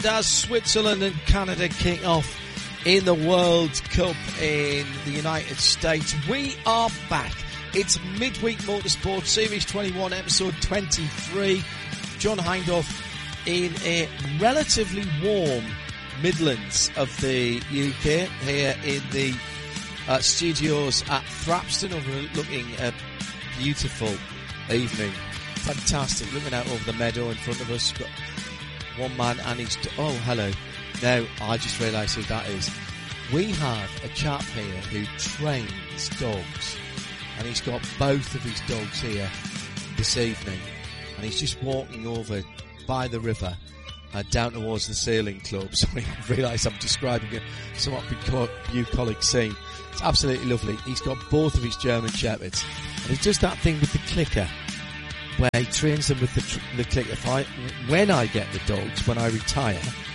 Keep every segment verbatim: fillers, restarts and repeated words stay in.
As Switzerland and Canada kick off in the World Cup in the United States, we are back. It's Midweek Motorsport Series twenty-one, episode twenty-three. John Hindhaugh in a relatively warm Midlands of the U K, here in the uh, studios at Thrapston, overlooking a beautiful evening. Fantastic, looking out over the meadow in front of us. Got one man and he's... Oh, hello. Now, I just realised who that is. We have a chap here who trains dogs, and he's got both of his dogs here this evening, and he's just walking over by the river uh, down towards the Sailing Club. So I realise I'm describing a somewhat bucolic scene. It's absolutely lovely. He's got both of his German Shepherds, and he does that thing with the clicker, where he trains them with the, tr- the clicker. If I, when I get the dogs, when I retire,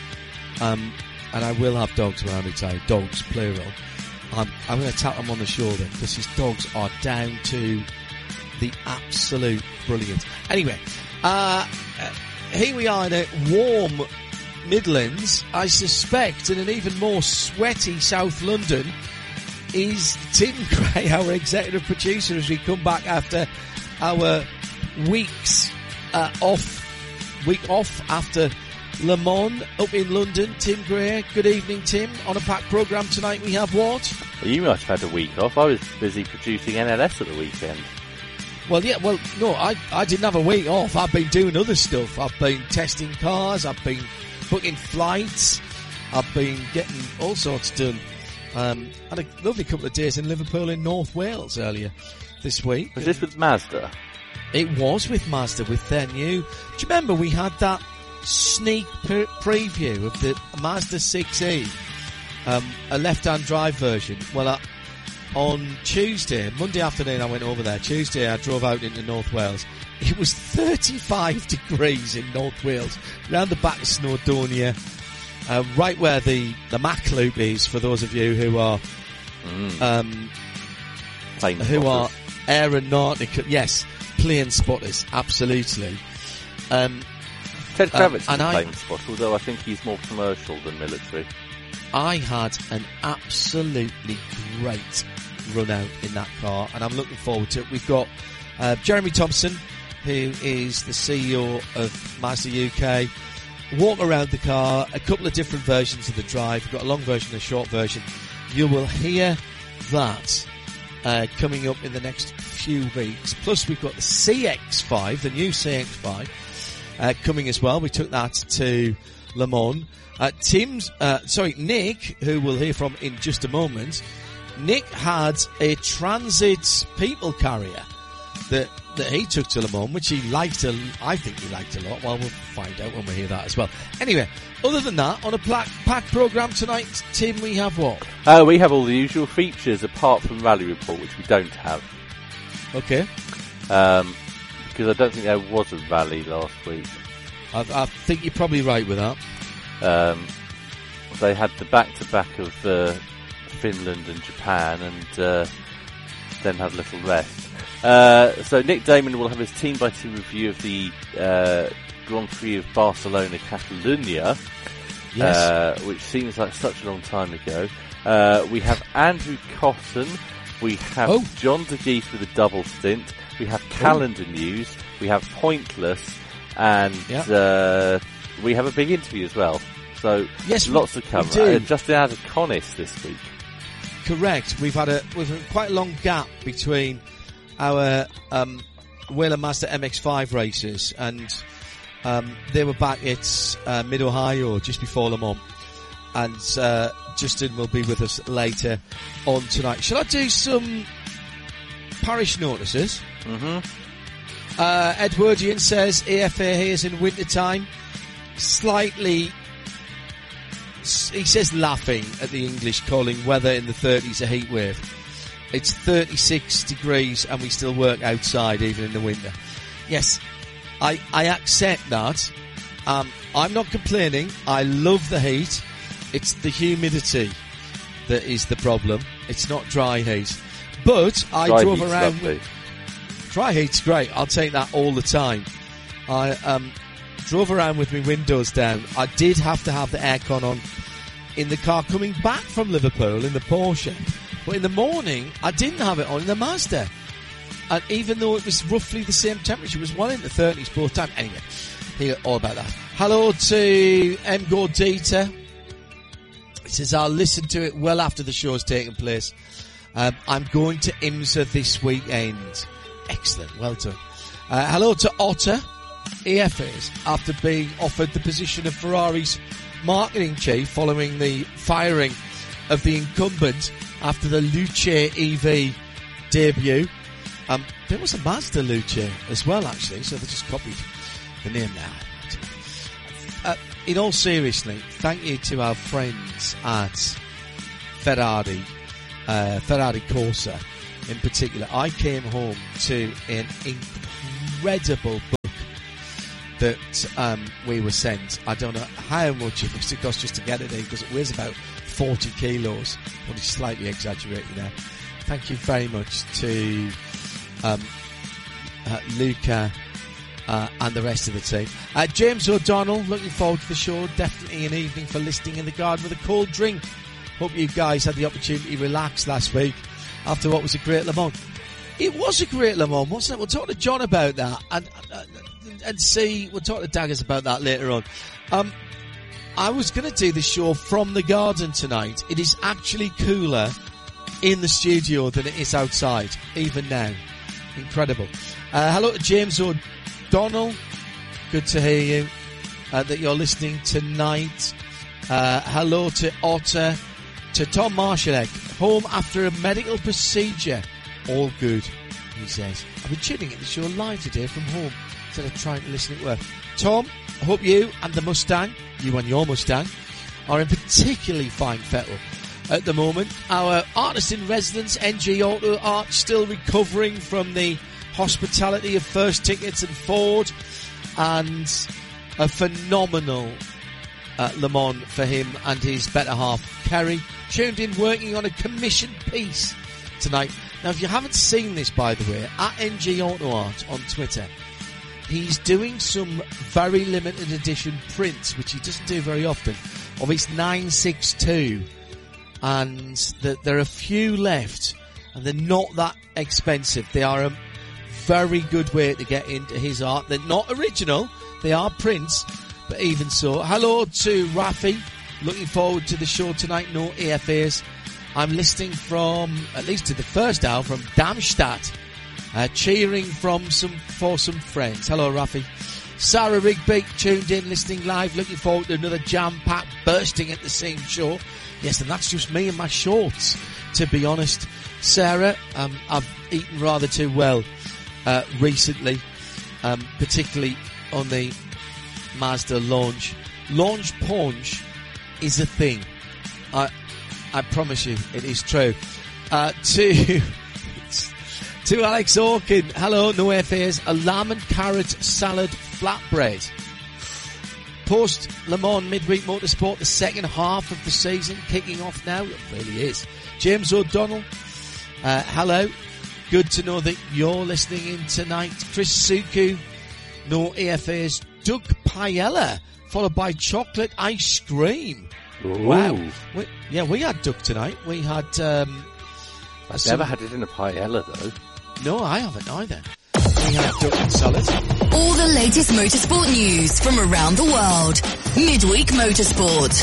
um, and I will have dogs when I retire, dogs, plural, I'm, I'm going to tap them on the shoulder, because his dogs are down to the absolute brilliance. Anyway, uh, uh, here we are in a warm Midlands. I suspect in an even more sweaty South London is Tim Gray, our executive producer, as we come back after our weeks uh, off, week off after Le Mans up in London. Tim Gray, good evening, Tim. On a packed programme tonight, we have what? Well, you must have had a week off. I was busy producing N L S at the weekend. Well, yeah, well, no, I I didn't have a week off. I've been doing other stuff. I've been testing cars, I've been booking flights, I've been getting all sorts done. Um, had a lovely couple of days in Liverpool in North Wales earlier this week. Was this with Mazda? It was with Mazda, with their new... Do you remember we had that sneak pre- preview of the Mazda six E, um, a left-hand drive version? Well, uh, on Tuesday, Monday afternoon I went over there. Tuesday I drove out into North Wales. It was thirty-five degrees in North Wales, round the back of Snowdonia, uh, right where the, the Mac Loop is, for those of you who are... Mm. Um, Plane who spotters. are aeronautical... Yes, plane spotters, absolutely. Um, Ted Kravitz um, is a I, plane spotter, although I think he's more commercial than military. I had an absolutely great run out in that car, and I'm looking forward to it. We've got uh, Jeremy Thompson, who is the C E O of Mazda U K, walk around the car, a couple of different versions of the drive. We've got a long version and a short version. You will hear that uh, coming up in the next few weeks. Plus, we've got the C X five, the new C X five, uh, coming as well. We took that to Le Mans. Uh, Tim's, uh, sorry, Nick, who we'll hear from in just a moment. Nick had a Transit people carrier that that he took to Le Mans, which he liked a, I think he liked a lot. Well, we'll find out when we hear that as well. Anyway, other than that, on a packed packed programme tonight, Tim, we have what? Uh, we have all the usual features, apart from Rally Report, which we don't have. Okay. Um, because I don't think there was a rally last week. I, I think you're probably right with that. Um, they had the back-to-back of uh, Finland and Japan, and uh, then had a little rest. Uh, so Nick Damon will have his team-by-team review of the uh, Grand Prix of Barcelona Catalunya, yes. uh, which seems like such a long time ago. Uh, we have Andrew Cotton, we have oh. John DeGeese with a double stint, we have calendar oh. news, we have Pointless, and yep. uh, we have a big interview as well. So yes, lots we, to cover. We do. Uh, Justin Adaconis this week. Correct. We've had a we've had quite a long gap between our um, Whelen Mazda M X five races, and um, they were back at uh, Mid Ohio just before Le Mans, and uh, Justin will be with us later on tonight. Shall I do some parish notices? Mm-hmm. Uh, Edwardian says A F A here is in winter time. Slightly, he says, laughing at the English calling weather in the thirties a heat wave. It's thirty-six degrees and we still work outside even in the winter. Yes, I, I accept that. Um, I'm not complaining. I love the heat. It's the humidity that is the problem. It's not dry heat. But I dry drove heat's around. Lovely. Dry heat's great. I'll take that all the time. I um, drove around with my windows down. I did have to have the aircon on in the car coming back from Liverpool in the Porsche. But in the morning, I didn't have it on in the Mazda. And even though it was roughly the same temperature, it was well into the thirties both times. Anyway, hear all about that. Hello to M. Gordita. He says, I'll listen to it well after the show's taken place. Um, I'm going to IMSA this weekend. Excellent, well done. Uh, hello to Otter, E F As, after being offered the position of Ferrari's marketing chief following the firing of the incumbent after the Luce E V debut. Um, there was a Mazda Luce as well, actually, so they just copied the name now. Uh, in all seriousness, thank you to our friends at Ferrari, uh, Ferrari Corsa in particular. I came home to an incredible book that um, we were sent. I don't know how much it must have cost just to get it in, because it weighs about forty kilos. Only slightly exaggerating there. Thank you very much to um, uh, Luca uh, and the rest of the team. Uh, James O'Donnell, looking forward to the show. Definitely an evening for listening in the garden with a cold drink. Hope you guys had the opportunity to relax last week after what was a great Le Mans. It was a great Le Mans, wasn't it? We'll talk to John about that and uh, and see. We'll talk to Daggers about that later on. Um, I was going to do the show from the garden tonight. It is actually cooler in the studio than it is outside, even now. Incredible. Uh, hello to James O'Donnell. Good to hear you, uh, that you're listening tonight. Uh, hello to Otter. To Tom Marshalek, home after a medical procedure. All good, he says. I've been tuning in the show live today from home instead of trying to listen at work. Tom, I hope you and the Mustang, you and your Mustang, are in particularly fine fettle at the moment. Our artist in residence, N G Auto Art, still recovering from the hospitality of First Tickets and Ford, and a phenomenal uh, Le Mans for him and his better half, Kerry, tuned in working on a commission piece tonight. Now, if you haven't seen this, by the way, at N G Auto Art on Twitter, he's doing some very limited edition prints, which he doesn't do very often, of his nine six two. And the, there are a few left, and they're not that expensive. They are a very good way to get into his art. They're not original, they are prints, but even so. Hello to Rafi, looking forward to the show tonight, no A F As. I'm listening from, at least to the first hour, from Darmstadt, uh, cheering from some for some friends. Hello, Rafi. Sarah Rigby, tuned in, listening live, looking forward to another jam-packed bursting at the same show. Yes, and that's just me and my shorts, to be honest. Sarah, um, I've eaten rather too well uh, recently, um, particularly on the Mazda launch. Launch punch is a thing. I I promise you, it is true. Uh, to to Alex Hawkin, hello, no F As, a lamb and carrot salad flatbread. Post Le Mans Midweek Motorsport, the second half of the season kicking off now. It really is. James O'Donnell, uh, hello. Good to know that you're listening in tonight. Chris Suku, no A F As. Doug Paella, followed by chocolate ice cream. Ooh. Wow. We, yeah, we had duck tonight. We had... Um, I've some, never had it in a paella, though. No, I haven't either. We had duck and salad. All the latest motorsport news from around the world. Midweek Motorsport.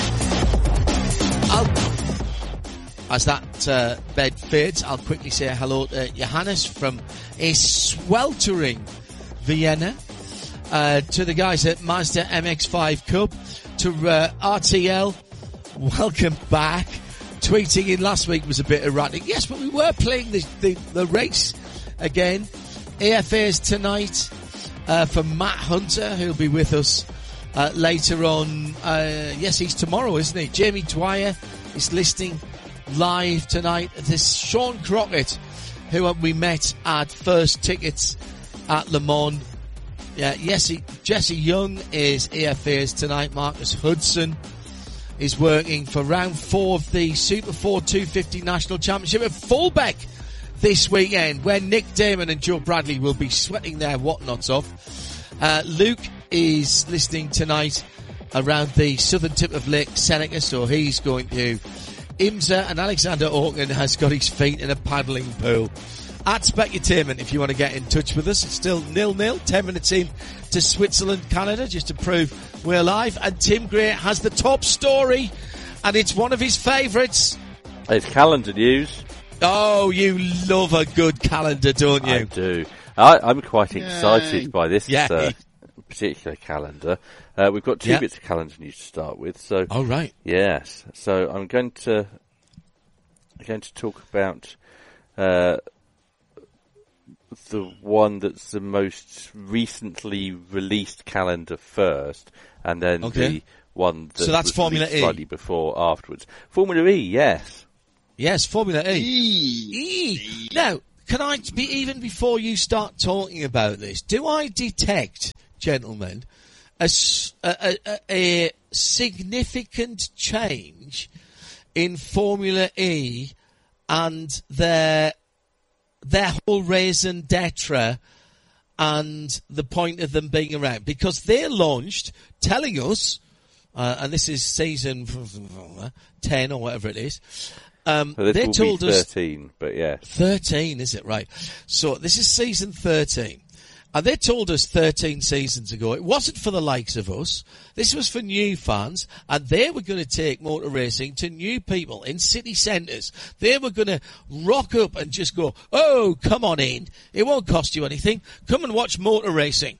I'll, as that uh, bed fades, I'll quickly say hello to Johannes from a sweltering Vienna. Uh, to the guys at Mazda M X five Cup. To uh, R T L, welcome back. Tweeting in last week was a bit erratic. Yes, but we were playing the, the, the race again. A F As tonight uh, for Matt Hunter, who'll be with us uh, later on. Uh, yes, he's tomorrow, isn't he? Jamie Dwyer is listening live tonight. This Sean Crockett, who we met at First Tickets at Le Mans. Yeah, Jesse, Jesse Young is A F As tonight. Marcus Hudson is working for round four of the Super four two fifty National Championship at Fulbeck this weekend, where Nick Damon and Joe Bradley will be sweating their whatnots off. Uh, Luke is listening tonight around the southern tip of Lake Seneca, so he's going to IMSA, and Alexander Orkin has got his feet in a paddling pool. At Specutainment, if you want to get in touch with us, it's still nil-nil, ten minutes in to Switzerland, Canada, just to prove we're live. And Tim Gray has the top story, and it's one of his favourites. It's calendar news. Oh, you love a good calendar, don't you? I do. I, I'm quite Yay. excited by this Yeah. uh, particular calendar. Uh, we've got two Yeah. bits of calendar news to start with. So, Oh, right. yes. So I'm going to I'm going to talk about uh, the one that's the most recently released calendar first, and then Okay. the one that So that's was Formula released E. slightly before afterwards. Formula E, yes. Yes, Formula E. E. E. Now, can I be, even before you start talking about this, do I detect, gentlemen, a, s- a- a- a significant change in Formula E and their their whole raison d'etre and the point of them being around? Because they launched telling us, uh, and this is season ten or whatever it is, um, So this they will told be us thirteen, but yes. thirteen, is it right? So this is season thirteen. And they told us thirteen seasons ago it wasn't for the likes of us. This was for new fans, and they were going to take motor racing to new people in city centres. They were going to rock up and just go, oh, come on in. It won't cost you anything. Come and watch motor racing.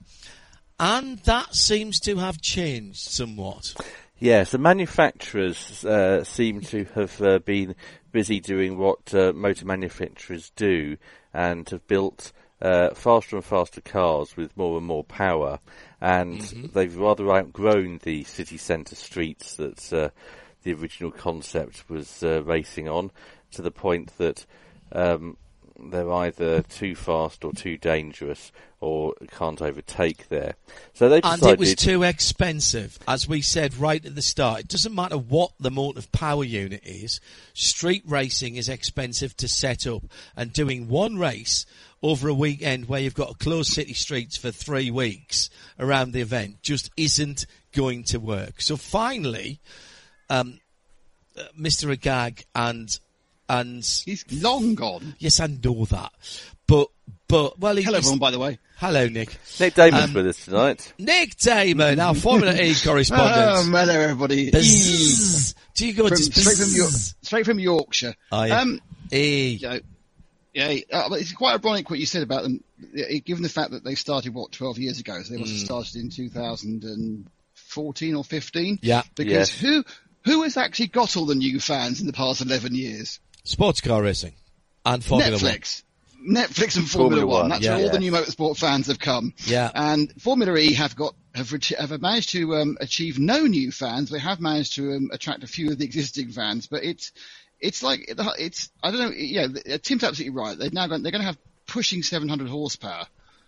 And that seems to have changed somewhat. Yes, the manufacturers uh, seem to have uh, been busy doing what uh, motor manufacturers do and have built uh, faster and faster cars with more and more power. And mm-hmm. they've rather outgrown the city centre streets that uh, the original concept was uh, racing on, to the point that um, they're either too fast or too dangerous or can't overtake there. So they decided... And it was too expensive, as we said right at the start. It doesn't matter what the motive power unit is. Street racing is expensive to set up, and doing one race over a weekend where you've got to close city streets for three weeks around the event just isn't going to work. So finally, um, uh, Mister Agag and... And he's long gone. Yes, I know that. But, but, well, he, hello, everyone, by the way. Hello, Nick. Nick Damon's Um, with us tonight. Nick Damon, our Formula E correspondent. Um, hello, everybody. Bzzz. Do you go From, to straight, from York, bzzz? straight from Yorkshire. Oh, yeah. Um, E. you know, yeah, uh, but it's quite ironic what you said about them, uh, given the fact that they started, what, twelve years ago. So they must have started in two thousand fourteen or fifteen. Yeah. Because Yes. who who has actually got all the new fans in the past eleven years? Sports car racing. And Formula Netflix. Netflix and Formula, Formula One. One, That's yeah. where all Yeah. the new motorsport fans have come. Yeah. And Formula E have got have, ret- have managed to um, achieve no new fans. They have managed to um, attract a few of the existing fans, but it's it's like it's I don't know. Yeah, Tim's absolutely right. They're now going, they're going to have pushing seven hundred horsepower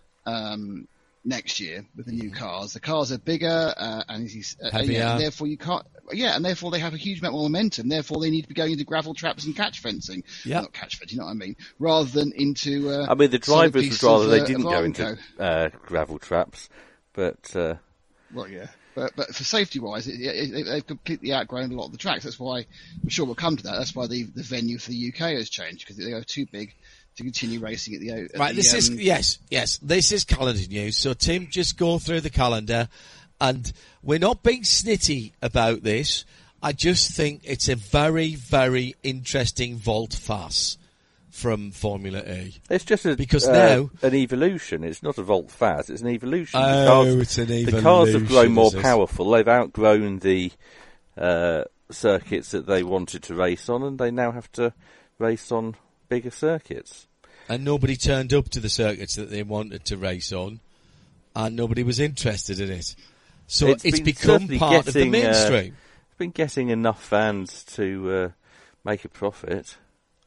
um, next year with the new cars. The cars are bigger uh, and he's, uh, Heavier. yeah, and therefore you can't. Yeah, and therefore they have a huge amount more momentum. Therefore they need to be going into gravel traps and catch fencing. Yeah. Not catch fencing, you know what I mean? Rather than into. Uh, I mean, the solid drivers would pieces rather of, they uh, didn't of go into Armco. uh, gravel traps, but uh, Well, yeah. But, but for safety wise, it, it, it, they've completely outgrown a lot of the tracks. That's why, I'm sure we'll come to that. That's why the, the venue for the U K has changed, because they are too big to continue racing at the, at Right, the, this um, is, yes, yes, this is calendar news. So Tim, just go through the calendar, and we're not being snitty about this. I just think it's a very, very interesting volte-face from Formula E. it's just a, Because uh, now- an evolution. It's not a volte-face, it's an evolution. The Oh, cars, it's an The cars have grown evolution, more is it? powerful. They've outgrown the uh, circuits that they wanted to race on, and they now have to race on bigger circuits. And nobody turned up to the circuits that they wanted to race on, and nobody was interested in it. So It's it's, been become certainly part of the getting, uh, mainstream. It's been getting enough fans to uh, make a profit.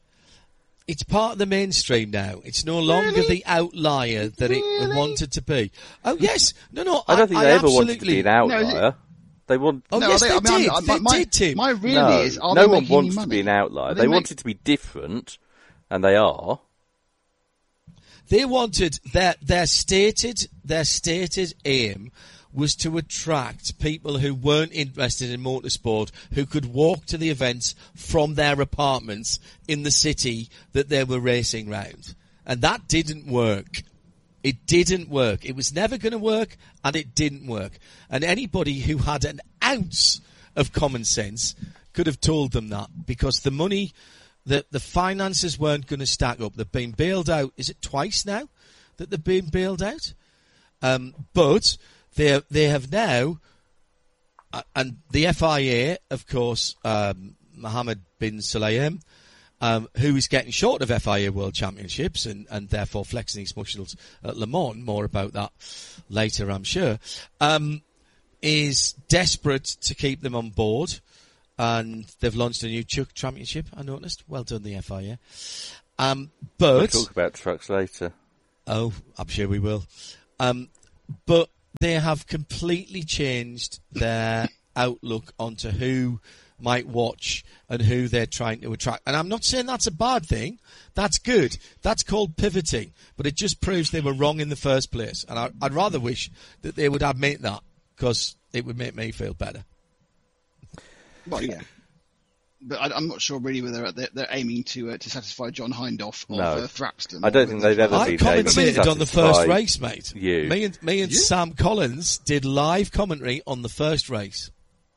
It's part of the mainstream now. It's no longer Really? the outlier that it Really? wanted to be. Oh yes, no, no. I don't think I they ever absolutely... wanted to be an outlier. They want. Oh No, yes, they- they, I mean, did. I'm- they my- did, Tim. My really no, is, are no they one making wants any to money? be an outlier. Are They, they make- wanted to be different, and they are. They wanted their their stated their stated aim was to attract people who weren't interested in motorsport, who could walk to the events from their apartments in the city that they were racing round. And that didn't work. It didn't work. It was never going to work, and it didn't work. And anybody who had an ounce of common sense could have told them that, because the money, the, the finances weren't going to stack up. They've been bailed out. Is it twice now that they've been bailed out? Um, but they they have now, uh, and the F I A, of course, um, Mohammed bin Sulayem, um, who is getting short of F I A World Championships and, and therefore flexing his muscles at Le Mans. More about that later, I'm sure. Um, is desperate to keep them on board, and they've launched a new Chuck Championship, I noticed. Well done, the F I A. Um, but we'll talk about trucks later. Oh, I'm sure we will. Um, but they have completely changed their outlook onto who might watch and who they're trying to attract. And I'm not saying that's a bad thing. That's good. That's called pivoting. But it just proves they were wrong in the first place. And I, I'd rather wish that they would admit that, because it would make me feel better. Well, yeah. But I, I'm not sure really whether they're, they're aiming to uh, to satisfy John Hindhaugh of no. uh, Thrapston. I don't think they've ever I been commentated on the first race, mate. You. Me and, me and you? Sam Collins did live commentary on the first race.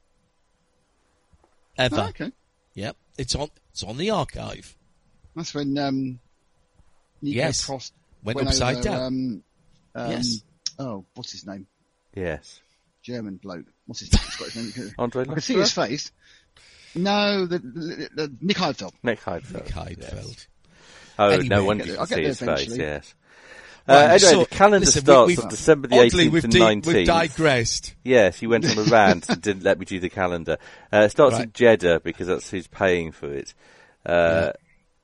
Ever. Oh, okay. Yep. It's on It's on the archive. That's when um, Nico Yes. Prost Went went upside over, down. Um, um, Yes. Oh, what's his name? Yes. German bloke. What's his name? Scottish name? Andre I can see his face. No, the, the, the Nick Heidfeld. Nick Heidfeld. Nick Heidfeld. Yes. Oh, Anyway, no wonder I'll you get can there see his face, eventually. yes. Right, uh, anyway, so, the calendar listen, we- starts we've- on December the Oddly, eighteenth we've, and di- nineteenth. we've digressed. Yes, he went on a rant and didn't let me do the calendar. Uh, it starts Right. in Jeddah because that's who's paying for it. Uh,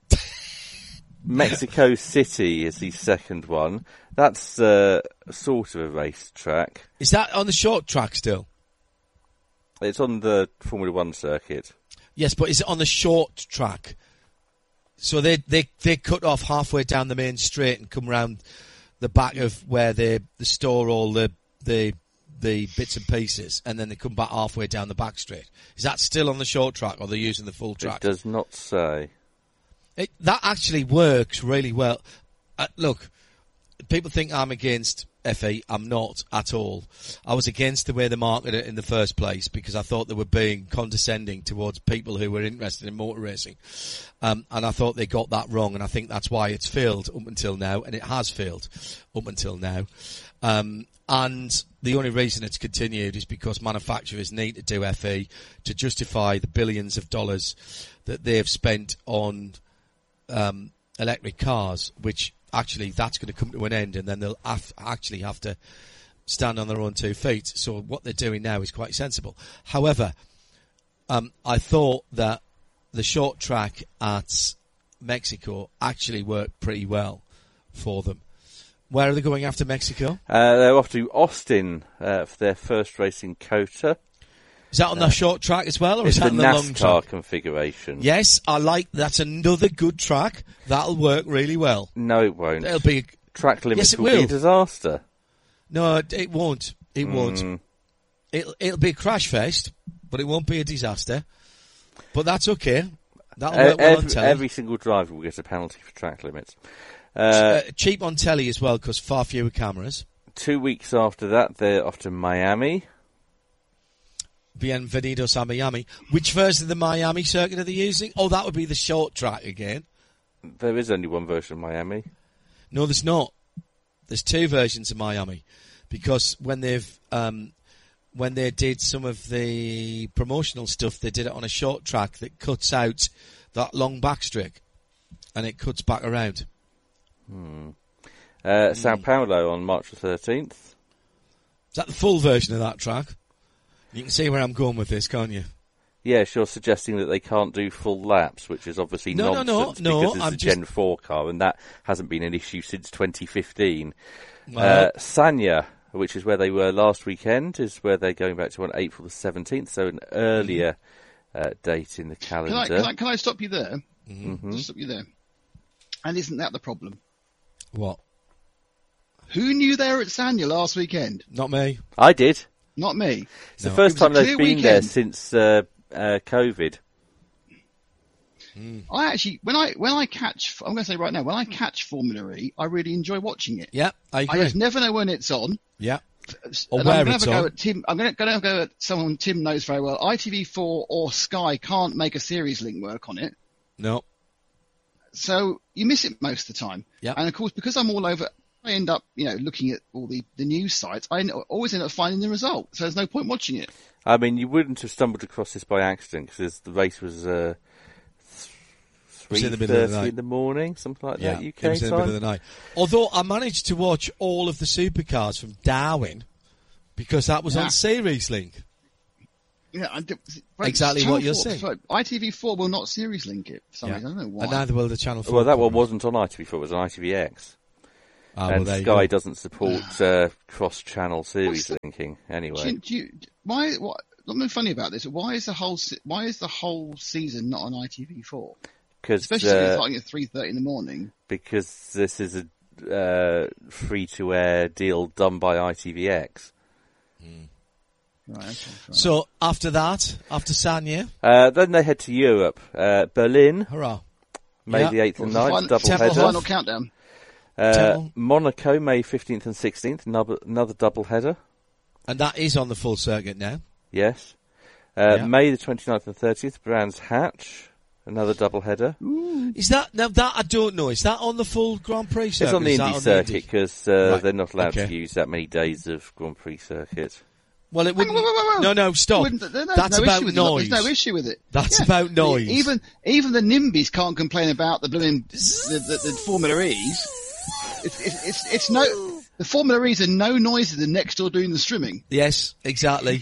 Mexico City is the second one. That's uh, sort of a racetrack. Is that on the short track still? It's on the Formula One circuit. Yes, but is it on the short track? So they they they cut off halfway down the main straight and come round the back of where they, they store all the the the bits and pieces, and then they come back halfway down the back straight. Is that still on the short track, or they're using the full track? It does not say. It, that actually works really well. Uh, look, people think I'm against F E. I'm not at all. I was against the way they marketed it in the first place, because I thought they were being condescending towards people who were interested in motor racing. Um, and I thought they got that wrong, and I think that's why it's failed up until now, and it has failed up until now. Um, and the only reason it's continued is because manufacturers need to do F E to justify the billions of dollars that they have spent on um, electric cars, which actually that's going to come to an end, and then they'll have, actually have to stand on their own two feet. So what they're doing now is quite sensible. However, um, I thought that the short track at Mexico actually worked pretty well for them. Where are they going after Mexico? Uh, they're off to Austin uh, for their first race in COTA. Is that on the short track as well, or It's is that the on the long NASCAR track? configuration. Yes, I like. That's another good track. That'll work really well. No, it won't. It'll be Track limits Yes, it will, be will. a disaster. no, it, it won't. It won't. Mm. It'll it'll be a crash fest, but it won't be a disaster. But that's okay. That'll Uh, work well on every, telly. every single driver will get a penalty for track limits. Uh, uh, cheap on telly as well, because far fewer cameras. two weeks after that, they're off to Miami. Bienvenidos a Miami. Which version of the Miami circuit are they using? Oh, that would be the short track again. There is only one version of Miami. No, there's not. There's two versions of Miami, because when they've um, when they did some of the promotional stuff, they did it on a short track that cuts out that long backstreak, and it cuts back around. Hmm. Uh, Sao Paulo on March the thirteenth. Is that the full version of that track? You can see where I'm going with this, can't you? Yes, you're suggesting that they can't do full laps, which is obviously No, no, no, nonsense no, because it's I'm a just- Gen four car, and that hasn't been an issue since twenty fifteen. Well- uh, Sanya, which is where they were last weekend, is where they're going back to on April the seventeenth, so an earlier uh, date in the calendar. Can I, can I, can I stop you there? Mhm. Just stop you there. And isn't that the problem? What? Who knew they were at Sanya last weekend? Not me. I did. Not me. It's the No. first It was a time they've clear been weekend. there since uh, uh, COVID. I actually, when I when I catch, I'm going to say right now, when I catch Formula E, I really enjoy watching it. Yeah, I I agree. just never know when it's on. Yeah. Or And where I'm going it's to have a on. go at Tim. I'm going to, going to go at someone Tim knows very well. I T V four or Sky can't make a series link work on it, No. so you miss it most of the time. Yeah. And of course, because I'm all over, I end up, you know, looking at all the, the news sites. I n- always end up finding the result, so there's no point watching it. I mean, you wouldn't have stumbled across this by accident because the race was uh, It was three in the middle of the thirty night. in the morning, something like Yeah, that. U it K was in the time. middle of the night. Although I managed to watch all of the supercars from Darwin because that was Yeah. on Series Link. Yeah, I do, Exactly Channel what you're four, saying. sorry, I T V four will not series link it. For some Yeah. reason. I don't know why. And neither will the Channel four. Well, that one covers. wasn't on I T V four; it was on I T V X. Ah, well, and there you Sky go. doesn't support uh, cross-channel series the- linking Do anyway. you, do you, why? What? Something funny about this. Why is the whole se- Why is the whole season not on I T V four? Because Especially if it's uh, starting at three thirty in the morning. because this is a uh, free-to-air deal done by I T V X. Right. Okay, fine. So after that, after Sanya, Uh, then they head to Europe. Uh, Berlin, hurrah. May Yeah. the eighth and ninth, Final- double Temple header. Final countdown. Uh, Temple. Monaco, May fifteenth and sixteenth, another, another double header. And that is on the full circuit now. Yes. Uh, Yeah. May the twenty-ninth and thirtieth, Brands Hatch, another double header. Is that, now that I don't know, is that on the full Grand Prix circuit? It's on the Is that Indy circuit Indy? because uh, Right. they're not allowed Okay. to use that many days of Grand Prix circuit. Well, it wouldn't, Whoa, whoa, whoa, whoa. no, no, stop. Wouldn't- there's no- That's no about issue with it. noise. There's no issue with it. That's Yeah. about noise. Even even the NIMBYs can't complain about the blooming the, the, the Formula E's. It's, it's it's it's no the Formula E's are no noisier than next door doing the streaming. Yes, exactly.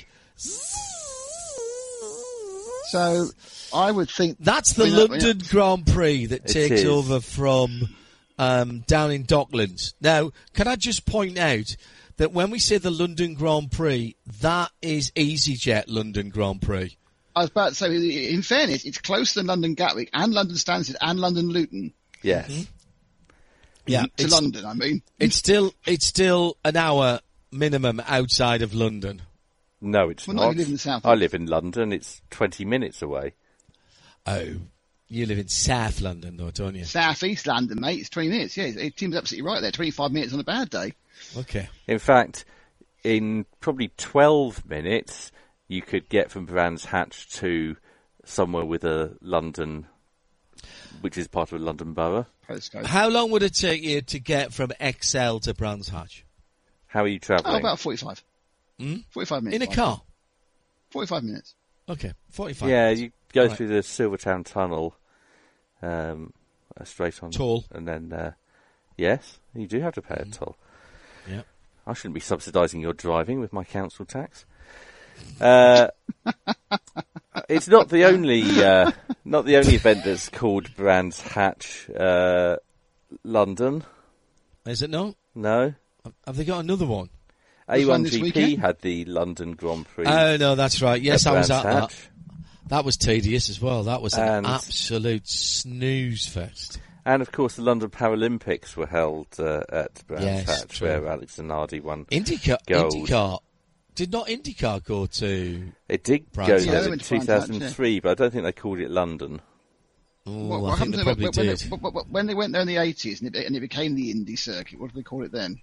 So I would think That's the I mean, that- London Grand Prix that It takes is. over from um, down in Docklands. Now, can I just point out that when we say the London Grand Prix, that is EasyJet London Grand Prix. I was about to say, in fairness, it's closer than London Gatwick and London Stansted and London Luton Yes. Mm-hmm. Yeah, to it's, London. I mean, it's still it's still an hour minimum outside of London. No, it's Well, no, not. you live in the south. I live in London. It's twenty minutes away. Oh, you live in South London, though, don't you? South East London, mate. It's twenty minutes. Yeah, it seems absolutely right there. Twenty-five minutes on a bad day. Okay. In fact, in probably twelve minutes, you could get from Brands Hatch to somewhere with a London, which is part of a London borough. Postcode. How long would it take you to get from X L to Brands Hatch? How are you Oh, travelling? about forty-five. Hmm? Forty-five minutes. In a fine. car? Forty-five minutes. Okay, forty-five. yeah, you go Right. through the Silvertown Tunnel, um, uh, straight on. Toll. And then, uh, yes, you do have to pay a toll. Yeah. I shouldn't be subsidising your driving with my council tax. Uh, it's not the only uh, not the only event that's called Brands Hatch uh, London. Is it not? No, Have they got another one? There's one this A one G P weekend? had the London Grand Prix. Oh, no, that's right. Yes, at I was Brands at that. Hatch. That was tedious as well. That was an And- absolute snooze fest. And of course, the London Paralympics were held uh, at Brands Yes, Hatch, true. where Alex Zanardi won. IndyCar, Gold. IndyCar. Did not IndyCar go to... It did Brands go Hatch. there Yeah, they in went to two Brands Hatch, thousand three, but I don't think they called it London. Oh, What, I what think happened they to probably when, when, did. they, when- when- when they went there in the eighties and it, and it became the Indy circuit? What did they call it then?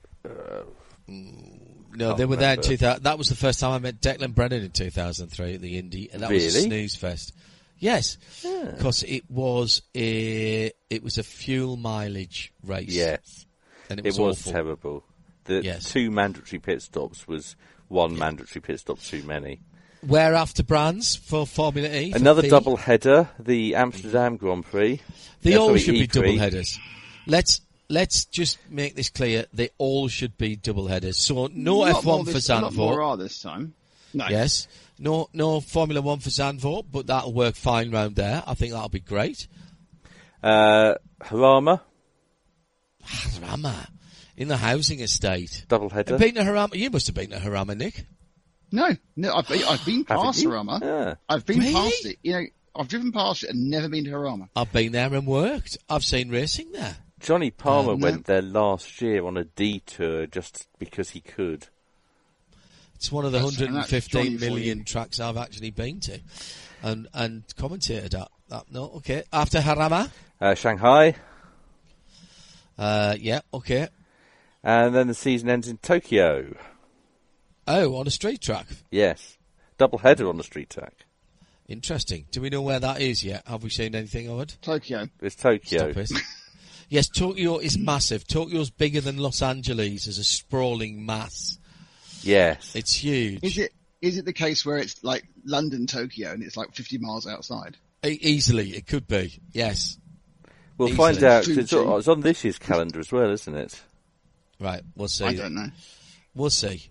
No, Can't they were there in remember. two thousand. That was the first time I met Declan Brennan in two thousand three at the Indy, and that was a Really? snooze fest. Yes, because it was a it was a fuel mileage race. Yes, and it it was, was awful. terrible. The Yes. two mandatory pit stops was one mandatory pit stop too many. Where after Brands for Formula E? for Another P? double header, the Amsterdam Grand Prix. They Uh, all sorry, should be E Prix. double headers. Let's let's just make this clear. They all should be double headers. So no Not F one more for this- Not more Zandvoort. are this time. No. Yes. No no Formula One for Zandvoort, but that'll work fine round there. I think that'll be great. Uh, Harama, Harama in the housing estate. double header. Been to Harama? You must have been to Harama, Nick. No, no, I've been, I've been Haven't past you? Harama. Yeah. I've been Really? past it. You know, I've driven past it and never been to Harama. I've been there and worked. I've seen racing there. Johnny Palmer Uh, no. went there last year on a detour just because he could. It's one of the That's- and that's one hundred fifteen Johnny for million you. tracks I've actually been to, and and commentated at. That, no, okay. After Harama, Uh, Shanghai, uh, yeah, okay. and then the season ends in Tokyo. Oh, on a street track. Yes. Double header on the street track. Interesting. Do we know where that is yet? Have we seen anything of it? Tokyo. It's Tokyo. Stop it. Yes, Tokyo is massive. Tokyo's bigger than Los Angeles as a sprawling mass. Yes. It's huge. Is it is it the case where it's like London, Tokyo, and it's like fifty miles outside? E- easily, it could be. Yes. We'll Easily. find out. 'cause It's, Fuji. it's on this year's calendar as well, isn't it? Right, we'll see. I don't know. We'll see.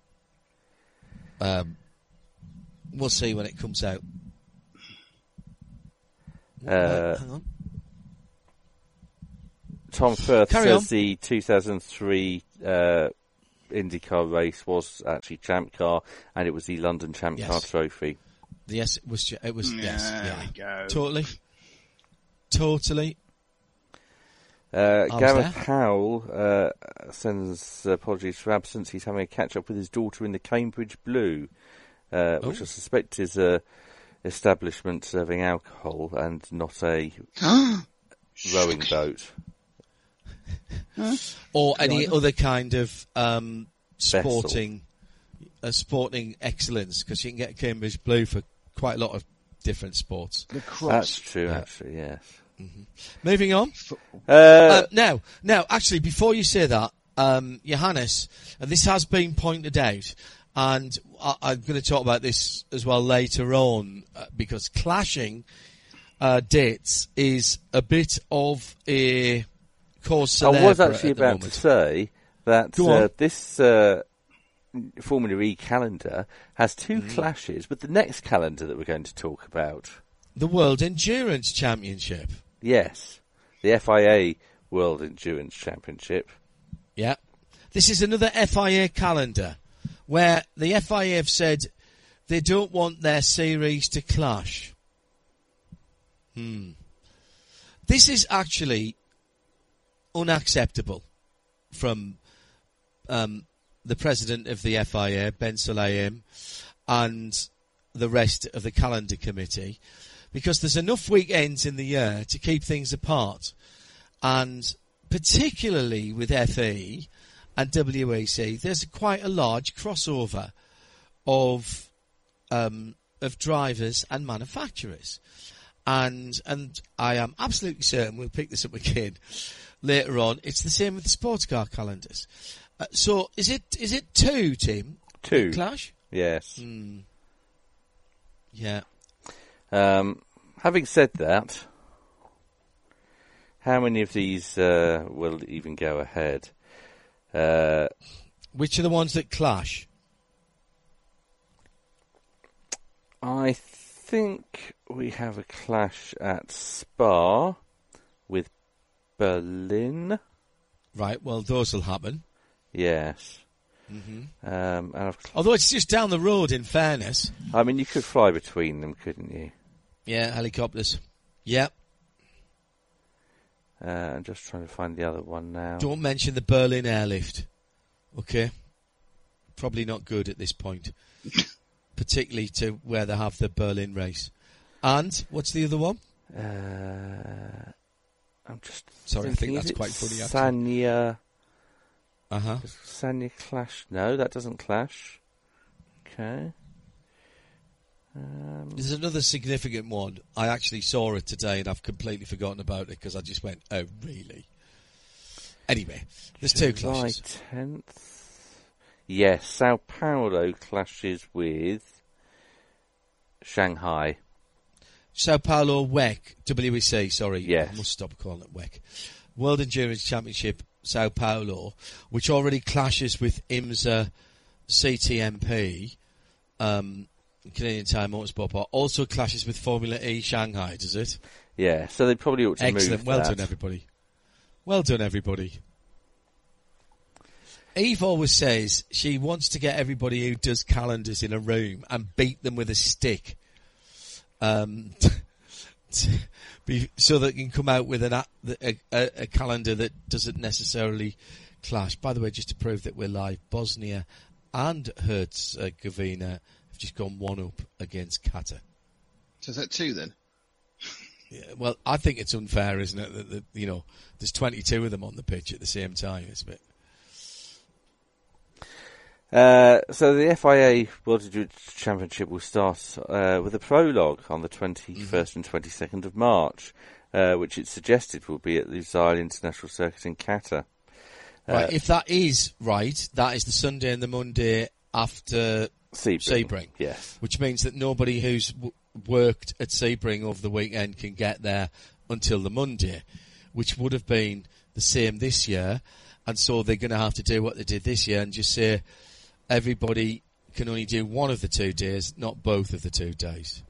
Um, we'll see when it comes out. Uh, Wait, hang on. Tom Firth Carry says on. the two thousand three uh, IndyCar race was actually Champ Car, and it was the London Champ Yes. Car Trophy. Yes, it was. It was. yes, There yeah. we go. Totally. Totally. Uh, was Gareth there. Howell uh, sends apologies for absence. He's having a catch up with his daughter in the Cambridge Blue, uh, which Oh. I suspect is a establishment serving alcohol and not a rowing boat. Or any either. other kind of um, Vessel. sporting, uh, sporting excellence, because you can get Cambridge Blue for quite a lot of different sports. The That's cross. true, Yeah. actually. Yes. Moving on. Uh, Uh, now, now, actually, before you say that, um, Johannes, and this has been pointed out, and I, I'm going to talk about this as well later on, uh, because clashing uh, dates is a bit of a cause I célèbre was actually at the about moment. to say that Go uh, on. this uh, Formula E calendar has two Mm. clashes with the next calendar that we're going to talk about. The World Endurance Championship. Yes, the F I A World Endurance Championship. Yeah. This is another F I A calendar where the F I A have said they don't want their series to clash. Hmm. This is actually unacceptable from um, the president of the F I A, Ben Sulayem, and the rest of the calendar committee, because there's enough weekends in the year to keep things apart. And particularly with F E and W E C, there's quite a large crossover of um, of drivers and manufacturers. And and I am absolutely certain, we'll pick this up again later on, it's the same with the sports car calendars. Uh, so is it is it two, Tim? Two. that clash? Yes. Hmm. Yeah. Um, having said that, how many of these uh, will even go ahead? Uh, Which are the ones that clash? I think we have a clash at Spa with Berlin. Right, well, those will happen. Yes. Mm-hmm. Um, and I've, Although it's just down the road, in fairness. I mean, you could fly between them, couldn't you? Yeah, helicopters. Yeah. Uh, I'm just trying to find the other one now. Don't mention the Berlin airlift. Okay? Probably not good at this point. Particularly to where they have the Berlin race. And, what's the other one? Uh, I'm just Sorry, I think thinking, is that's it quite funny, actually. Sanya, Uh-huh. does Sanya clash? No, that doesn't clash. Okay. Um, There's another significant one. I actually saw it today and I've completely forgotten about it because I just went, oh, really? Anyway, there's two July clashes. tenth. Yes, Sao Paulo clashes with Shanghai. Sao Paulo W E C, W E C, sorry. Yes. I must stop calling it W E C. World Endurance Championship, Sao Paulo, which already clashes with IMSA C T M P, um, Canadian Tire Motorsport Park, also clashes with Formula E Shanghai, does it? Yeah, so they probably ought to Excellent. move Well that. done, everybody. Well done, everybody. Eve always says she wants to get everybody who does calendars in a room and beat them with a stick. Um, be, so that you can come out with an a, a, a calendar that doesn't necessarily clash. By the way, just to prove that we're live, Bosnia and Herzegovina have just gone one up against Qatar. So is that two then? Yeah, well, I think it's unfair, isn't it? That, that you know, there's twenty-two of them on the pitch at the same time. It's a bit. Uh, so the F I A World Endurance Championship will start uh, with a prologue on the twenty-first mm-hmm. and twenty-second of March, uh, which it's suggested will be at the Lusail International Circuit in Qatar. Uh, right, if that is right, that is the Sunday and the Monday after Sebring. Sebring. Yes. Which means that nobody who's w- worked at Sebring over the weekend can get there until the Monday, which would have been the same this year. And so they're going to have to do what they did this year and just say, everybody can only do one of the two days, not both of the two days.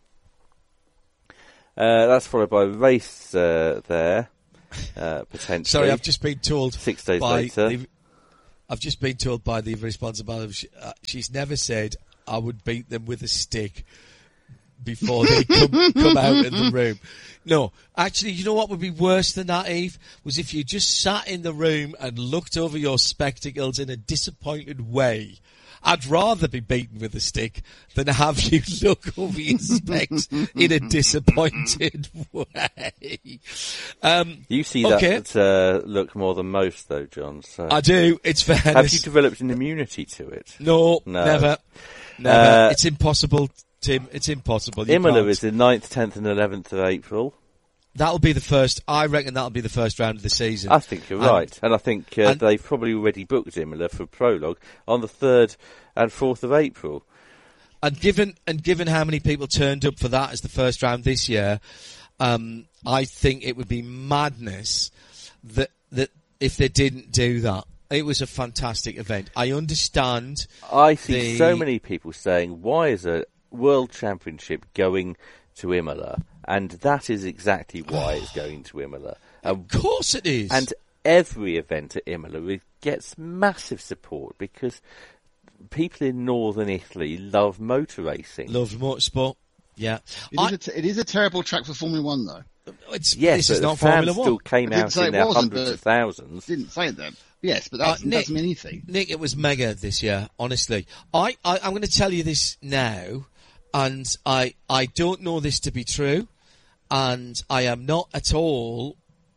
Uh, that's followed by a race uh, there, uh, potentially. Sorry, I've just been told six days by later. The, I've just been told by the responsible. She, uh, she's never said I would beat them with a stick before they come, come out in the room. No, actually, you know what would be worse than that, Eve? Was if you just sat in the room and looked over your spectacles in a disappointed way. I'd rather be beaten with a stick than have you look over your specs in a disappointed way. Um, you see okay. that uh, look more than most, though, John. So. I do. It's fairness. Have you developed an immunity to it? No, no. never. Never. Uh, it's impossible. Tim, it's impossible. You Imola can't. is the ninth, tenth and eleventh of April. That'll be the first, I reckon that'll be the first round of the season. I think you're and, right. And I think uh, and, they've probably already booked Imola for prologue on the third and fourth of April. And given, and given how many people turned up for that as the first round this year, um, I think it would be madness that, that if they didn't do that. It was a fantastic event. I understand. I see the, so many people saying, why is a World Championship going to Imola? And that is exactly why it's going to Imola. Of course it is. And every event at Imola gets massive support because people in northern Italy love motor racing. Love motorsport, yeah. It, I, is, a t- it is a terrible track for Formula One, though. It's, yes, this but is the not fans Formula still One. came out in their hundreds of thousands. Didn't say that. Yes, but that uh, doesn't mean anything. Nick, it was mega this year, honestly. I, I, I'm going to tell you this now, and I, I don't know this to be true, and I am not at all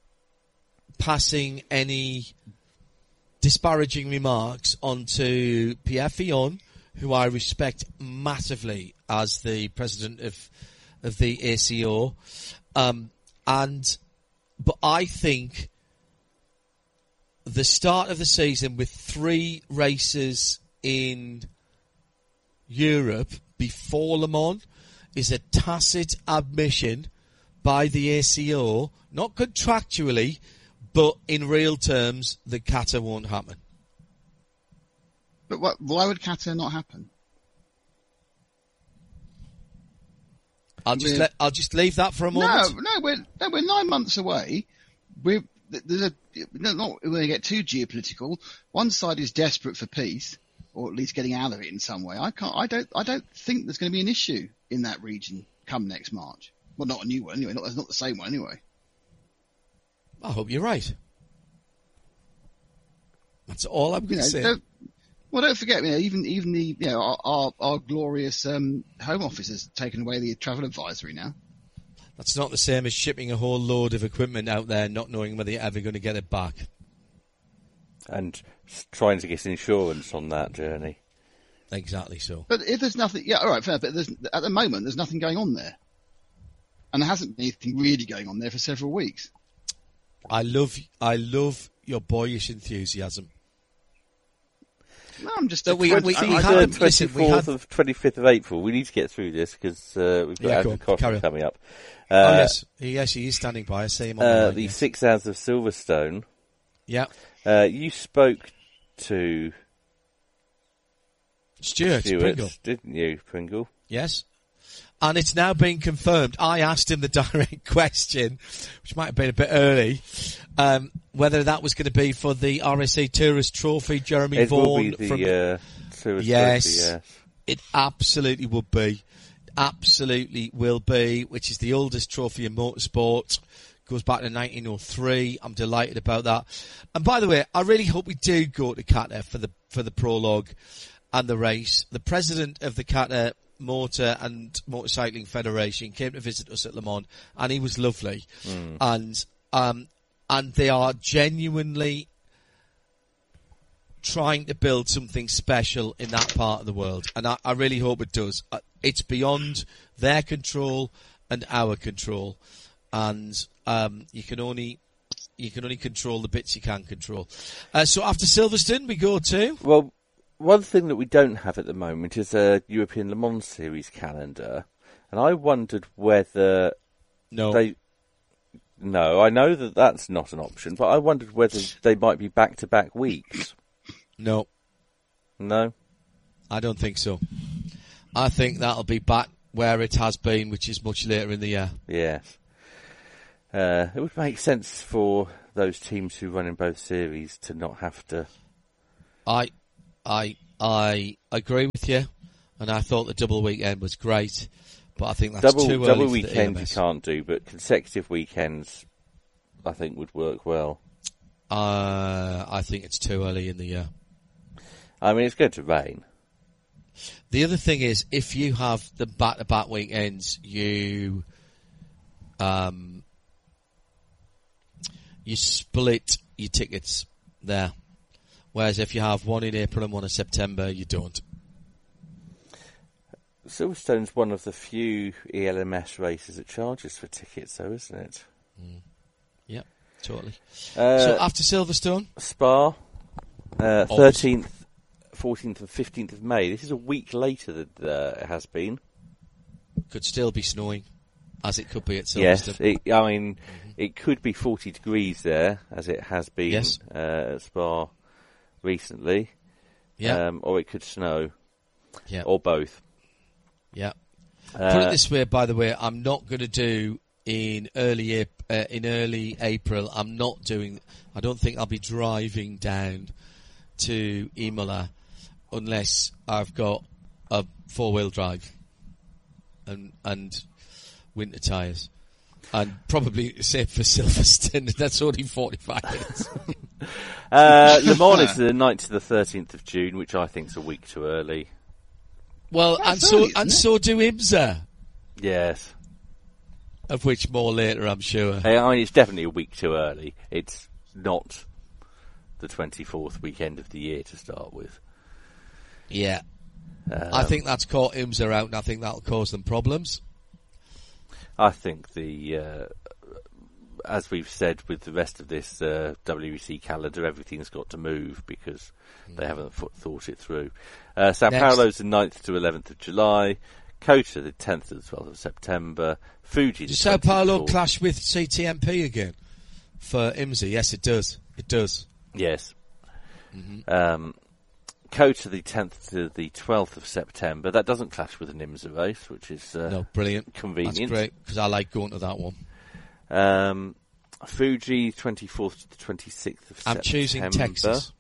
passing any disparaging remarks onto Pierre Fillon, who I respect massively as the president of, of the A C O, um, and, but I think the start of the season with three races in Europe before Le Mans is a tacit admission by the A C O, not contractually, but in real terms, that Qatar won't happen. But what, why would Qatar not happen? I'll just we're, let, I'll just leave that for a moment. No, no, we're no, we're nine months away. We're there's a no, not we're going to get too geopolitical. One side is desperate for peace, or at least getting out of it in some way. I can't. I don't. I don't think there's going to be an issue in that region come next March. Well, not a new one anyway. Not, it's not the same one anyway. I hope you're right. That's all I'm going to say. Don't, well, don't forget, you know, even even the you know our our, our glorious um, Home Office has taken away the travel advisory now. That's not the same as shipping a whole load of equipment out there, not knowing whether you're ever going to get it back. And trying to get insurance on that journey. Exactly so. But if there's nothing, yeah, all right, fair. But there's, at the moment, there's nothing going on there, and there hasn't been anything really going on there for several weeks. I love, I love your boyish enthusiasm. No, I'm just. So we, we, we had had the twenty-fourth of twenty-fifth of April. We need to get through this because uh, we've got yeah, Andrew Cotton coming up. Uh, oh yes, he, yes, he is standing by. I see him on uh, the line, the yes. six hours of Silverstone. Yeah. Uh, you spoke to Stuart, Stuart, Pringle, didn't you, Pringle? Yes. And it's now been confirmed. I asked him the direct question, which might have been a bit early, um, whether that was going to be for the R S C Tourist Trophy. Jeremy it Vaughan will be the, from uh, Tourist yes, Trophy, yes, it absolutely would be. absolutely will be, which is the oldest trophy in motorsport. Goes back to nineteen oh three. I'm delighted about that. And by the way, I really hope we do go to Qatar for the for the prologue and the race. The president of the Qatar Motor and Motorcycling Federation came to visit us at Le Mans, and he was lovely. Mm. And um, and they are genuinely trying to build something special in that part of the world, and I, I really hope it does. It's beyond their control and our control, and um, you can only you can only control the bits you can control. Uh, so after Silverstone, we go to well. One thing that we don't have at the moment is a European Le Mans Series calendar, and I wondered whether no, they. No, I know that that's not an option, but I wondered whether they might be back-to-back weeks. No. No? I don't think so. I think that'll be back where it has been, which is much later in the year. Yes. Uh, it would make sense for those teams who run in both series to not have to... I I I agree with you, and I thought the double weekend was great, but I think that's double, too early Double for weekend the you can't do, but consecutive weekends I think would work well. Uh, I think it's too early in the year. I mean, it's going to rain. The other thing is, if you have the back-to-back weekends, you um, you split your tickets there. Whereas if you have one in April and one in September, you don't. Silverstone's one of the few E L M S races that charges for tickets, though, isn't it? Mm. Yep, totally. Uh, so after Silverstone? Spa, uh, thirteenth, fourteenth and fifteenth of May. This is a week later than uh, it has been. Could still be snowing, as it could be at Silverstone. Yes, it, I mean, mm-hmm. it could be forty degrees there, as it has been yes. uh, at Spa recently. Yeah. Um, or it could snow. Yeah. Or both. Yeah. Uh, Put it this way, by the way, I'm not going to do in early uh, in early April. I'm not doing. I don't think I'll be driving down to Imola unless I've got a four wheel drive and and winter tyres, and probably same for Silverstone. That's only forty-five minutes. uh, Le Mans is the ninth to the thirteenth of June, which I think is a week too early. Well, That's and so early, and it? so do IMSA. Yes. Of which more later, I'm sure. I mean, it's definitely a week too early. It's not the twenty-fourth weekend of the year to start with. Yeah. Um, I think that's caught IMSA out, and I think that'll cause them problems. I think the, uh, as we've said with the rest of this uh, W E C calendar, everything's got to move because mm. they haven't f- thought it through. Uh, Sao Next. Paulo's the ninth to eleventh of July, Kota the tenth to the twelfth of September, Fuji the Does Sao Paulo twenty-fourth. clash with C T M P again for IMSA? Yes, it does. It does. Yes. Mm-hmm. Um, Kota the tenth to the twelfth of September. That doesn't clash with an IMSA race, which is uh, no, brilliant. convenient. That's great, because I like going to that one. Um, Fuji, twenty-fourth to the twenty-sixth of I'm September. choosing Texas.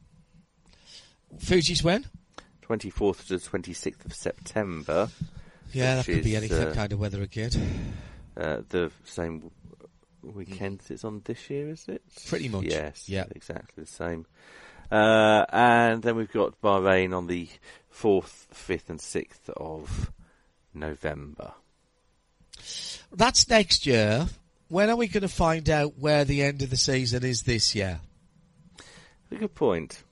Fuji's when? twenty-fourth to the twenty-sixth of September. Yeah, that could is, be any uh, kind of weather again. Uh, the same weekend mm. it's on this year, is it? Pretty much. Yes, yeah. exactly the same. Uh, and then we've got Bahrain on the fourth, fifth and sixth of November. That's next year. When are we going to find out where the end of the season is this year? A good point.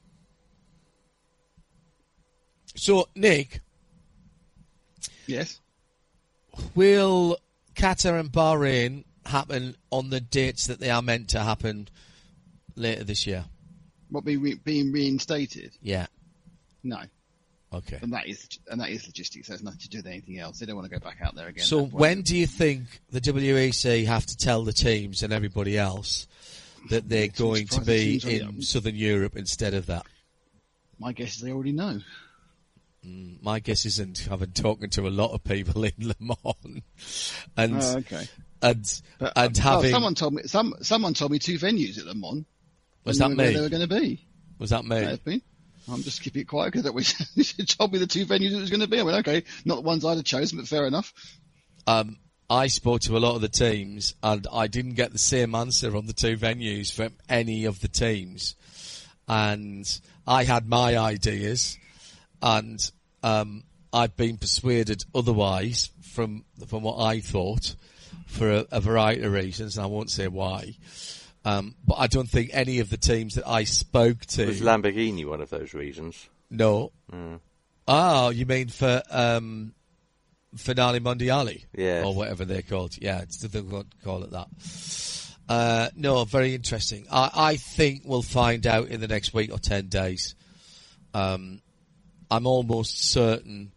So, Nick. Yes. Will Qatar and Bahrain happen on the dates that they are meant to happen later this year? What be re- being reinstated? Yeah. No. Okay. And that is and that is logistics. There's nothing to do with anything else. They don't want to go back out there again. So when do you think the W E C have to tell the teams and everybody else that they're It's going to surprising be teams already in haven't. Southern Europe instead of that? My guess is they already know. Mm, my guess isn't. I've been talking to a lot of people in Le Mans, and Oh, okay. and But, and uh, well, having someone told me some someone told me two venues at Le Mans. Was When that they were- me? Where they were going to be. was that May me? have been. I'm just keeping it quiet because that was you told me the two venues it was going to be. I went, okay, not the ones I'd have chosen, but fair enough. Um, I spoke to a lot of the teams, and I didn't get the same answer on the two venues from any of the teams. And I had my ideas, and um, I've been persuaded otherwise from from what I thought for a, a variety of reasons, and I won't say why. Um, but I don't think any of the teams that I spoke to... Was Lamborghini one of those reasons? No. Mm. Oh, you mean for um, Finale Mondiali? Yeah. Or whatever they're called. Yeah, it's difficult to call it that. Uh, no, very interesting. I, I think we'll find out in the next week or ten days. Um, I'm almost certain...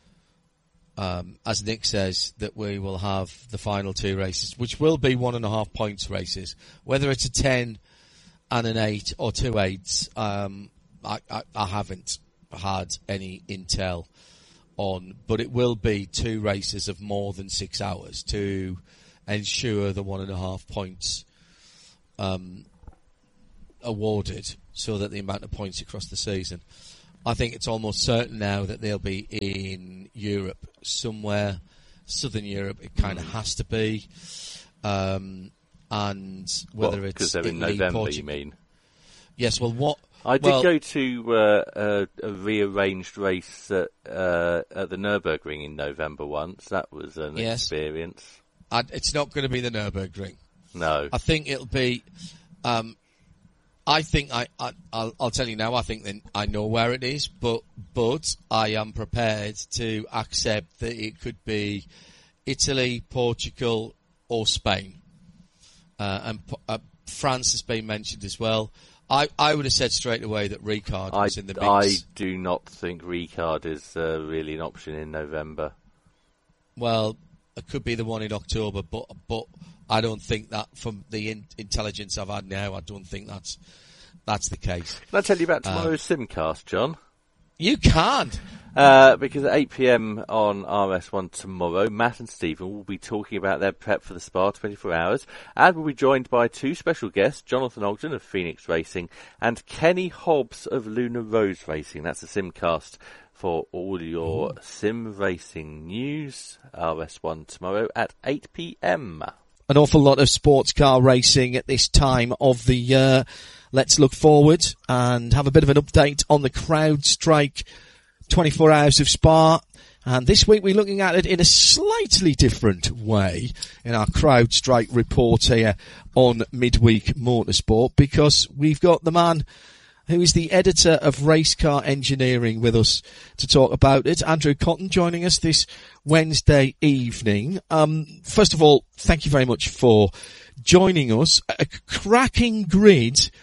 Um, as Nick says, that we will have the final two races, which will be one and a half points races. Whether it's a ten and an eight or two eights, um, I, I, I haven't had any intel on, but it will be two races of more than six hours to ensure the one and a half points um, awarded, so that the amount of points across the season. I think it's almost certain now that they'll be in Europe somewhere, Southern Europe. It kind of has to be, um, and whether well, it's because they're in Italy, November, Portugal. you mean? Yes. Well, what I did well, go to uh, a, a rearranged race at, uh, at the Nürburgring in November once. That was an yes. experience. I, it's not going to be the Nürburgring. No, I think it'll be. Um, I think I, I I'll, I'll tell you now. I think that I know where it is, but but I am prepared to accept that it could be Italy, Portugal, or Spain, uh, and uh, France has been mentioned as well. I, I would have said straight away that Ricard was I, in the mix. I do not think Ricard is uh, really an option in November. Well, it could be the one in October, but but I don't think that, from the in, intelligence I've had now, I don't think that's that's the case. Can I tell you about tomorrow's um, Simcast, John? You can't. Uh, because at eight p.m. on R S one tomorrow, Matt and Stephen will be talking about their prep for the Spa twenty-four hours, and will be joined by two special guests, Jonathan Ogden of Phoenix Racing and Kenny Hobbs of Luna Rose Racing. That's a Simcast for all your Ooh. sim racing news. R S one tomorrow at eight p.m. An awful lot of sports car racing at this time of the year. Let's look forward and have a bit of an update on the CrowdStrike twenty-four hours of Spa. And this week we're looking at it in a slightly different way in our CrowdStrike report here on Midweek Motorsport, because we've got the man who is the editor of Race Car Engineering with us to talk about it, Andrew Cotton, joining us this Wednesday evening. Um, first of all, thank you very much for joining us. A cracking grid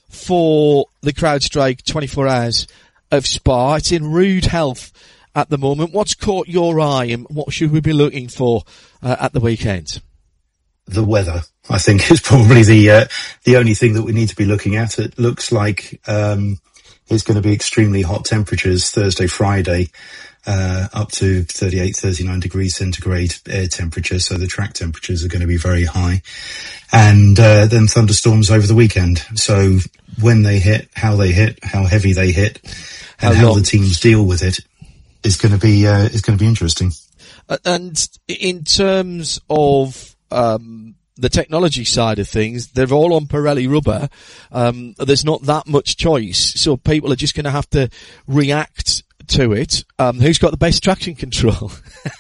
for the CrowdStrike twenty-four hours of Spa. It's in rude health at the moment. What's caught your eye, and what should we be looking for uh, at the weekend? The weather, I think, is probably the uh, the only thing that we need to be looking at. It looks like um, it's going to be extremely hot temperatures Thursday, Friday, uh, up to thirty-eight, thirty-nine degrees centigrade air temperature. So the track temperatures are going to be very high. And uh, then thunderstorms over the weekend. So when they hit, how they hit, how heavy they hit, and how, how the teams deal with it is going to be uh, is going to be interesting. Uh, and in terms of um, the technology side of things, they're all on Pirelli rubber. Um, there's not that much choice, so people are just going to have to react to it. Um, who's got the best traction control?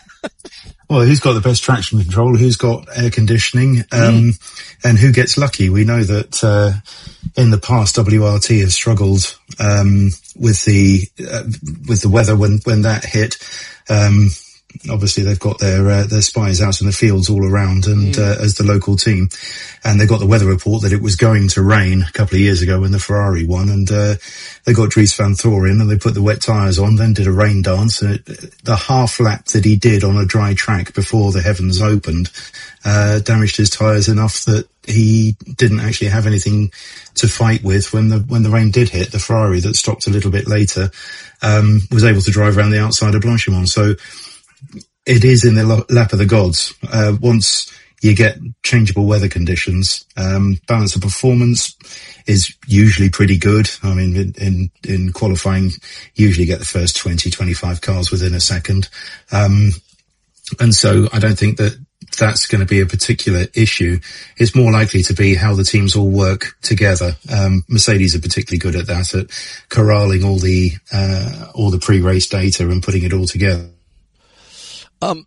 Well, who's got the best traction control? Who's got air conditioning? Um, mm. And who gets lucky? We know that, uh, in the past, W R T has struggled, um, with the, uh, with the weather when, when that hit. Um, obviously they've got their, uh, their spies out in the fields all around and, mm. uh, as the local team. And they got the weather report that it was going to rain a couple of years ago when the Ferrari won, and, uh, they got Dries van Thorin and they put the wet tyres on, then did a rain dance. And it, the half lap that he did on a dry track before the heavens opened, uh, damaged his tyres enough that he didn't actually have anything to fight with when the, when the rain did hit. The Ferrari that stopped a little bit later, um, was able to drive around the outside of Blanchimont. So, it is in the lap of the gods. Uh, once you get changeable weather conditions. Um, balance of performance is usually pretty good. I mean, in, in, in qualifying, usually get the first twenty, twenty-five cars within a second. Um, and so I don't think that that's going to be a particular issue. It's more likely to be how the teams all work together. Um, Mercedes are particularly good at that, at corralling all the, uh, all the pre-race data and putting it all together. Um,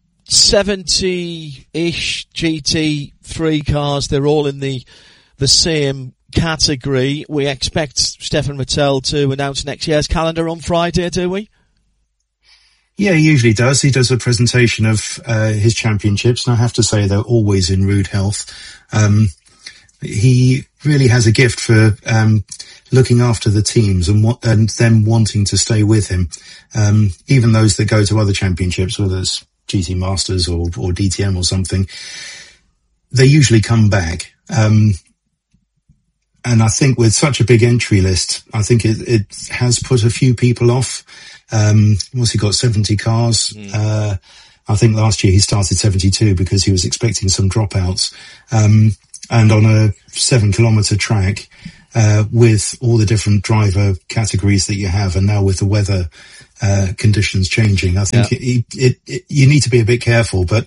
seventy-ish G T three cars, they're all in the, the same category. We expect Stefan Vettel to announce next year's calendar on Friday, do we? Yeah, he usually does. He does a presentation of uh, his championships, and I have to say they're always in rude health. Um, he really has a gift for um, looking after the teams and, wa- and them wanting to stay with him. Um, even those that go to other championships, whether it's G T Masters or, or D T M or something, they usually come back. Um, and I think with such a big entry list, I think it, it has put a few people off. Um, what's he got? seventy cars. Mm. Uh, I think last year he started seventy-two because he was expecting some dropouts. Um, and on a seven kilometre track, uh, with all the different driver categories that you have, and now with the weather, uh, conditions changing, I think yeah. it, it, it, you need to be a bit careful. But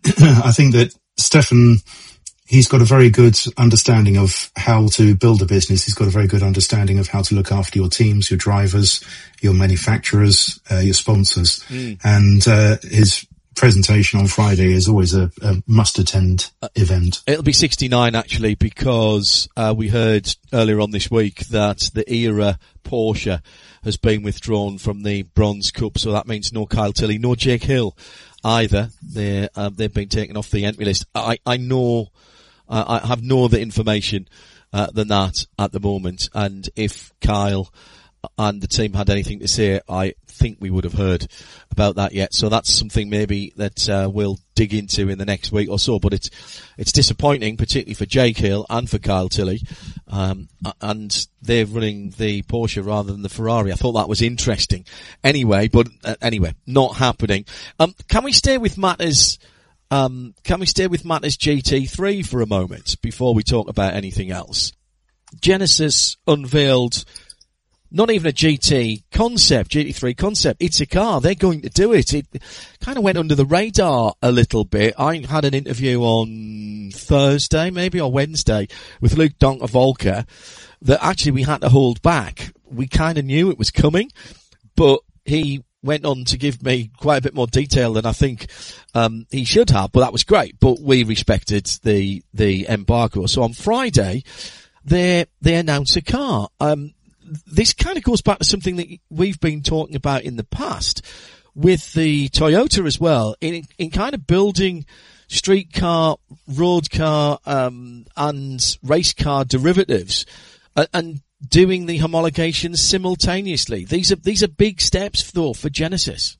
I think that Stefan, he's got a very good understanding of how to build a business. He's got a very good understanding of how to look after your teams, your drivers, your manufacturers, uh, your sponsors. Mm. And uh, his presentation on Friday is always a, a must-attend uh, event. It'll be sixty-nine, actually, because uh, we heard earlier on this week that the era Porsche has been withdrawn from the Bronze Cup, so that means no Kyle Tilley, no Jake Hill either. They're, uh, they've been taken off the entry list. I, I know... I have no other information uh, than that at the moment, and if Kyle and the team had anything to say, I think we would have heard about that yet. So that's something maybe that uh, we'll dig into in the next week or so. But it's it's disappointing, particularly for Jake Hill and for Kyle Tilley, um, and they're running the Porsche rather than the Ferrari. I thought that was interesting. Anyway, but uh, anyway, not happening. Um, can we stay with matters? Um, can we stay with Matters G T three for a moment before we talk about anything else? Genesis unveiled not even a G T concept, G T three concept. It's a car. They're going to do it. It kind of went under the radar a little bit. I had an interview on Thursday, maybe, or Wednesday with Luke Donker-Volker that actually we had to hold back. We kind of knew it was coming, but he went on to give me quite a bit more detail than I think um he should have, but that was great. But we respected the the embargo. So on Friday, they they announced a car. Um this kind of goes back to something that we've been talking about in the past with the Toyota as well, in in kind of building street car, road car, um and race car derivatives, uh, and doing the homologations simultaneously. These are these are big steps, though, for Genesis.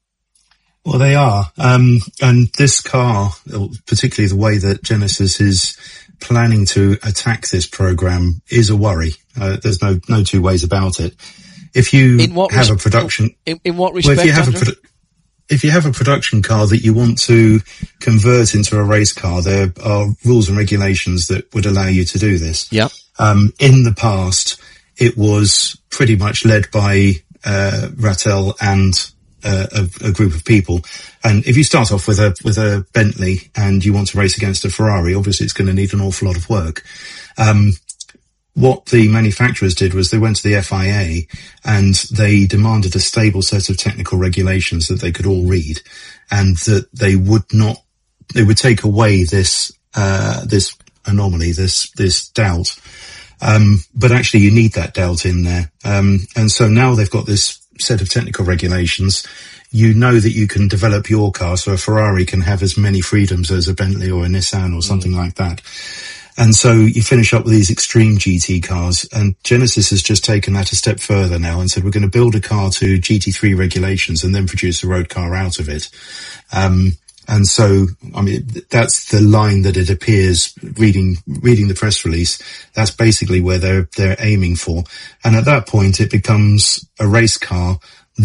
Well, they are. Um, and this car, particularly the way that Genesis is planning to attack this program, is a worry. Uh, there's no no two ways about it. If you in what have res- a production, in, in what respect? Well, if you have a produ- if you have a production car that you want to convert into a race car, there are rules and regulations that would allow you to do this. Yeah. Um, in the past, it was pretty much led by uh, Rattel and uh, a, a group of people. And if you start off with a with a Bentley and you want to race against a Ferrari, obviously it's going to need an awful lot of work. Um, what the manufacturers did was they went to the F I A and they demanded a stable set of technical regulations that they could all read, and that they would not, they would take away this uh, this anomaly, this this doubt. Um, but actually you need that doubt in there. Um, and so now they've got this set of technical regulations. You know that you can develop your car, so a Ferrari can have as many freedoms as a Bentley or a Nissan or something mm. like that. And so you finish up with these extreme G T cars, and Genesis has just taken that a step further now and said, we're going to build a car to G T three regulations and then produce a road car out of it. Um, And so, I mean, that's the line that it appears reading, reading the press release. That's basically where they're, they're aiming for. And at that point, it becomes a race car that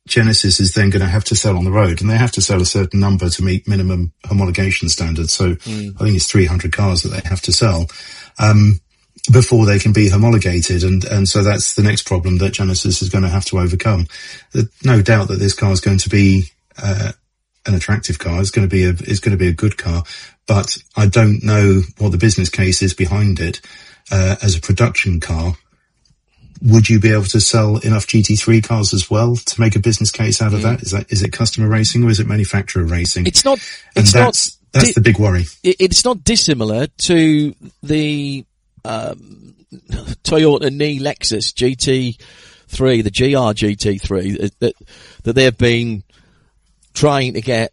Genesis is then going to have to sell on the road, and they have to sell a certain number to meet minimum homologation standards. So mm. I think it's three hundred cars that they have to sell um, before they can be homologated, and and so that's the next problem that Genesis is going to have to overcome. There's no doubt that this car is going to be uh, an attractive car. It's going to be a it's going to be a good car, but I don't know what the business case is behind it uh, as a production car. Would you be able to sell enough G T three cars as well to make a business case out of mm. that? Is that is it customer racing or is it manufacturer racing? It's not. And it's that's not that's di- the big worry. It's not dissimilar to the um, Toyota Ni Lexus G T three, the G R G T three that that they've been trying to get.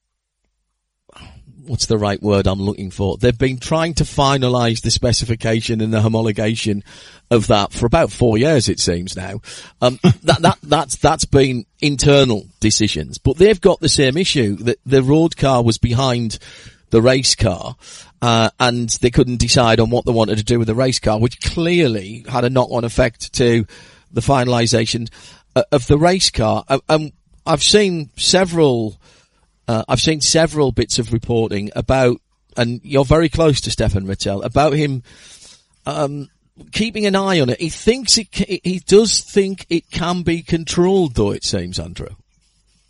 What's the right word I'm looking for? They've been trying to finalise the specification and the homologation of that for about four years, it seems now. Um, that, that, that's, that's been internal decisions, but they've got the same issue that the road car was behind the race car, uh, and they couldn't decide on what they wanted to do with the race car, which clearly had a knock-on effect to the finalisation uh, of the race car. Um, um, I've seen several Uh, I've seen several bits of reporting about, and you're very close to Stefan Vettel, about him um, keeping an eye on it. He thinks it, he does think it can be controlled, though, it seems, Andrew.